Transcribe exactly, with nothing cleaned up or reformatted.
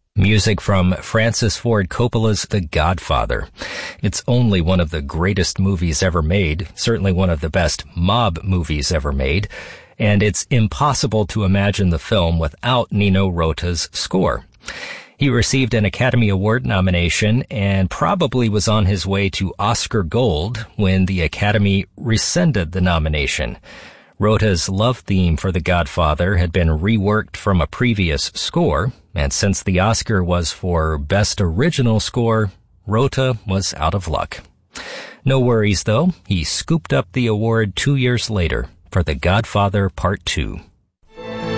Music from Francis Ford Coppola's The Godfather. It's only one of the greatest movies ever made, certainly one of the best mob movies ever made, and it's impossible to imagine the film without Nino Rota's score. He received an Academy Award nomination and probably was on his way to Oscar Gold when the Academy rescinded the nomination. Rota's love theme for The Godfather had been reworked from a previous score, and since the Oscar was for Best Original Score, Rota was out of luck. No worries, though. He scooped up the award two years later for The Godfather Part two.